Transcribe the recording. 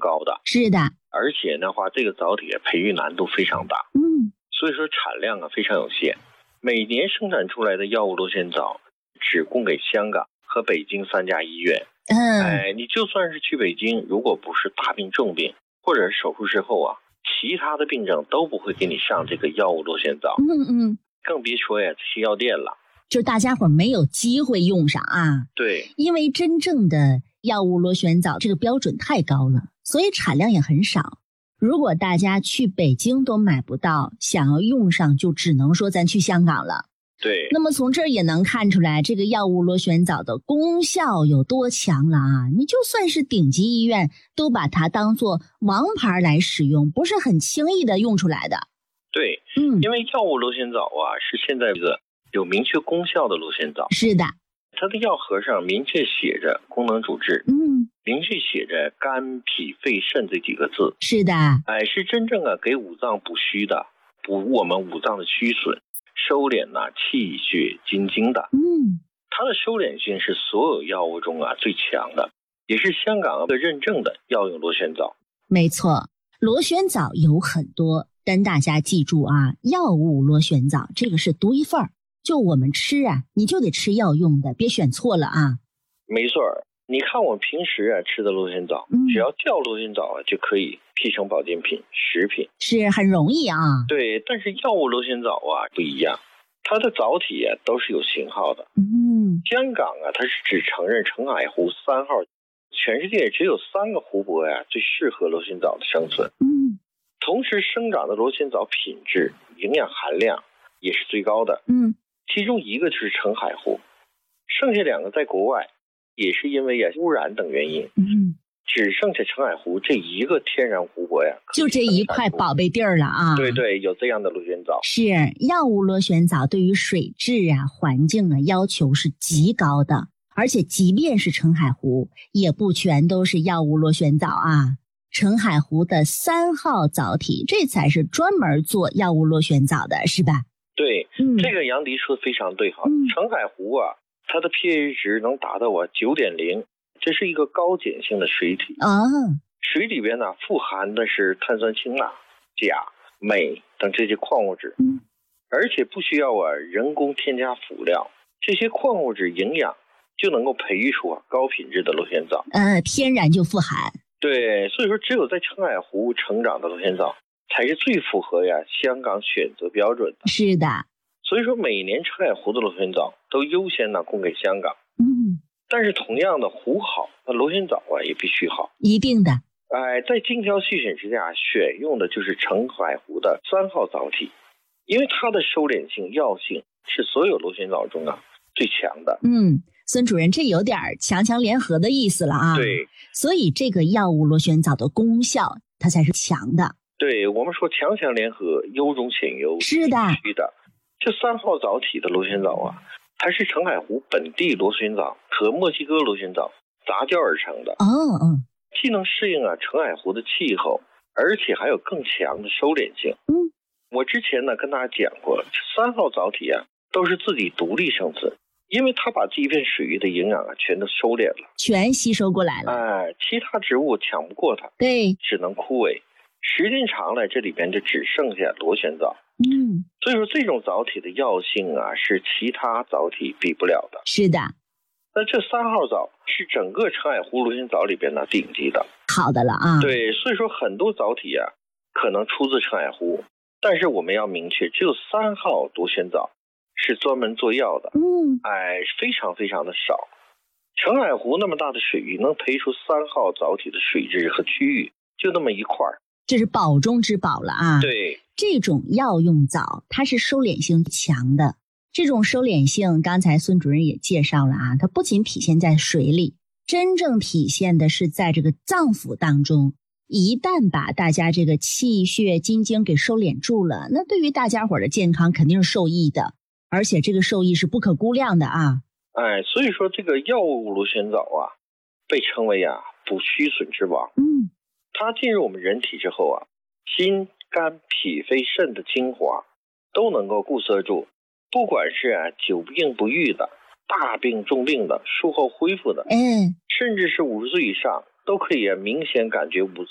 高的。 是的， 而且的话，这个藻体培育难度非常大，所以说产量非常有限。每年生产出来的药物螺旋藻只供给香港和北京3家医院。你就算是去北京，如果不是大病重病或者是手术之后其他的病症都不会给你上这个药物螺旋藻。更别说这些药店了， 就大家伙没有机会用上啊。 对， 因为真正的药物螺旋藻这个标准太高了，所以产量也很少。如果大家去北京都买不到，想要用上就只能说咱去香港了。 对， 那么从这儿也能看出来这个药物螺旋藻的功效有多强了啊！你就算是顶级医院都把它当作王牌来使用，不是很轻易的用出来的。 对，因为药物螺旋藻是现在这个有明确功效的螺旋藻。 是的， 它的药盒上明确写着功能主治，明确写着肝脾肺肾这几个字。 是的， 是真正给五脏补虚的，补我们五脏的虚损，收敛气血津经的。它的收敛性是所有药物中最强的，也是香港认证的药用螺旋藻。 没错，螺旋藻有很多，但大家记住药物螺旋藻这个是独一份儿，就我们吃你就得吃药用的，别选错了啊。 没错，你看我们平时吃的螺旋藻，只要叫螺旋藻就可以批成保健品、食品， 是很容易啊。 对，但是药物螺旋藻不一样，它的藻体都是有型号的。香港它是只承认澄海湖3号，全世界只有3个湖泊最适合螺旋藻的生存。同时生长的螺旋藻品质、营养含量也是最高的。其中一个就是澄海湖，剩下2个在国外，也是因为污染等原因。只剩下澄海湖这一个天然湖泊就这一块宝贝地儿了啊。 对，有这样的螺旋藻。 是，药物螺旋藻对于水质环境要求是极高的，而且即便是澄海湖也不全都是药物螺旋藻啊。澄海湖的3号藻体，这才是专门做药物螺旋藻的，是吧？ 对，这个杨迪说的非常对澄海湖它的 pH 值能达到9.0，这是一个高碱性的水体。水里边富含的是碳酸氢钠、钾、镁等这些矿物质，而且不需要人工添加辅料，这些矿物质营养就能够培育出高品质的螺旋藻。 天然就富含。 对，所以说只有在澄海湖成长的螺旋藻才是最符合香港选择标准的。 是的， 所以说每年澄海湖的螺旋藻都优先供给香港。但是同样的，湖好，那螺旋藻也必须好， 一定的。 在精挑细选之下，选用的就是澄海湖的3号藻体，因为它的收敛性、药性是所有螺旋藻中最强的。 孙主任，这有点强强联合的意思了啊。 对， 所以这个药物螺旋藻的功效它才是强的。 对，我们说强强联合，优中选优， 是的， 必须的。这3号藻体的螺旋藻它是澄海湖本地螺旋藻和墨西哥螺旋藻杂交而成的。既能适应澄海湖的气候，而且还有更强的收敛性。我之前跟大家讲过，3号藻体都是自己独立生存，因为它把这一片水域的营养全都收敛了， 全吸收过来了。 其他植物抢不过它， 对， 只能枯萎。时间长了，这里边就只剩下螺旋藻。所以说这种藻体的药性是其他藻体比不了的。 是的。 那这3号藻是整个澄海湖螺旋藻里边顶级的， 好的了啊。 对，所以说很多藻体可能出自澄海湖，但是我们要明确，只有3号螺旋藻是专门做药的。非常非常的少。澄海湖那么大的水域，能培出3号藻体的水质和区域就那么一块， 这是宝中之宝了啊。 对， 这种药用藻它是收敛性强的，这种收敛性刚才孙主任也介绍了它不仅体现在水里，真正体现的是在这个脏腑当中。一旦把大家这个气血津经给收敛住了，那对于大家伙的健康肯定是受益的，而且这个受益是不可估量的啊。 所以说这个药物螺旋藻被称为补虚损之王。它进入我们人体之后心肝脾肺肾的精华都能够固摄住，不管是久病不愈的、大病重病的、术后恢复的，甚至是50岁以上都可以明显感觉五